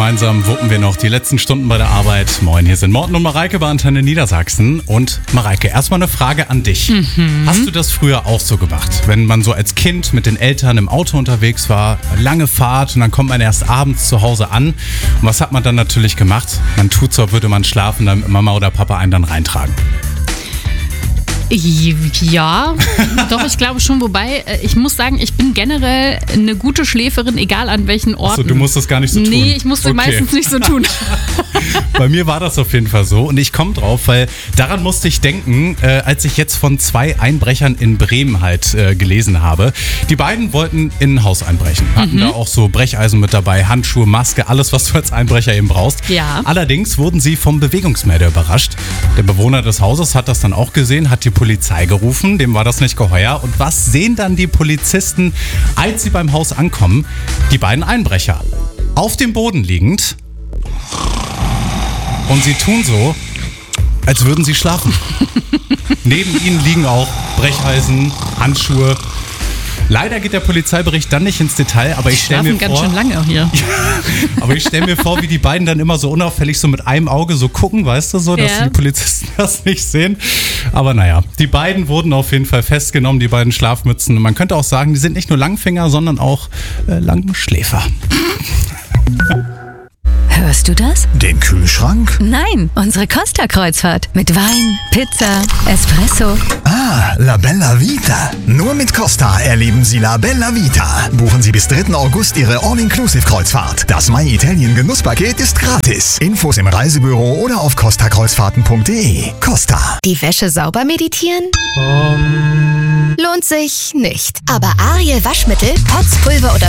Gemeinsam wuppen wir noch die letzten Stunden bei der Arbeit. Moin, hier sind Morten und Mareike bei Antenne Niedersachsen. Und Mareike, erstmal eine Frage an dich. Hast du das früher auch so gemacht? Wenn man so als Kind mit den Eltern im Auto unterwegs war, lange Fahrt und dann kommt man erst abends zu Hause an. Und was hat man dann natürlich gemacht? Man tut so, würde man schlafen, damit Mama oder Papa einen dann reintragen. Ja, doch, ich glaube schon. Wobei, ich muss sagen, ich bin generell eine gute Schläferin, egal an welchen Orten. Achso, du musst das gar nicht so tun? Nee, ich musste meistens nicht so tun. Bei mir war das auf jeden Fall so und ich komme drauf, weil daran musste ich denken, als ich jetzt von 2 Einbrechern in Bremen halt gelesen habe. Die beiden wollten in ein Haus einbrechen, hatten da auch so Brecheisen mit dabei, Handschuhe, Maske, alles, was du als Einbrecher eben brauchst. Ja. Allerdings wurden sie vom Bewegungsmelder überrascht. Der Bewohner des Hauses hat das dann auch gesehen, hat die Polizei gerufen, dem war das nicht geheuer. Und was sehen dann die Polizisten, als sie beim Haus ankommen? Die beiden Einbrecher auf dem Boden liegend. Und sie tun so, als würden sie schlafen. Neben ihnen liegen auch Brecheisen, Handschuhe. Leider geht der Polizeibericht dann nicht ins Detail, aber ich stelle mir vor... ganz schön lange hier. Aber ich stelle mir vor, wie die beiden dann immer so unauffällig so mit einem Auge so gucken, weißt du, so, dass die Polizisten das nicht sehen. Aber naja, die beiden wurden auf jeden Fall festgenommen, die beiden Schlafmützen. Und man könnte auch sagen, die sind nicht nur Langfinger, sondern auch Langschläfer. Hörst du das? Den Kühlschrank? Nein, unsere Costa-Kreuzfahrt. Mit Wein, Pizza, Espresso. Ah, La Bella Vita. Nur mit Costa erleben Sie La Bella Vita. Buchen Sie bis 3. August Ihre All-Inclusive-Kreuzfahrt. Das My Italien Genusspaket ist gratis. Infos im Reisebüro oder auf costakreuzfahrten.de. Costa. Die Wäsche sauber meditieren? Lohnt sich nicht. Aber Ariel Waschmittel, Pots, Pulver oder